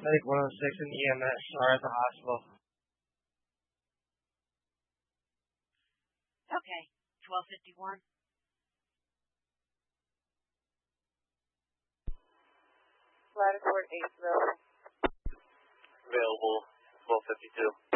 Medic 106 and EMS are at the hospital. Okay, 1251. Latitude 8 available. Available, 1252.